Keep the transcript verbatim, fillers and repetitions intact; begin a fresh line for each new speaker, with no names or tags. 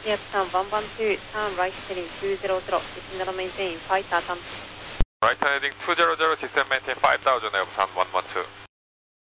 Yes, turn one one two, turn right heading two zero zero, descend and maintain five thousand.
Right heading two zero zero, descend maintain five thousand, Elf Sun one one two.